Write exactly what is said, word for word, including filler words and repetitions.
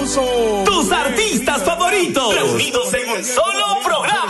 Tus artistas favoritos, reunidos en un solo programa.